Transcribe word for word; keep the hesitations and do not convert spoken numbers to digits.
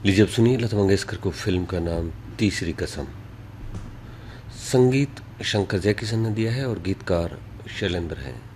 लीजिए अब सुनिए लता मंगेशकर को फिल्म का नाम तीसरी कसम। संगीत शंकर जयकिशन ने दिया है और गीतकार शैलेंद्र हैं।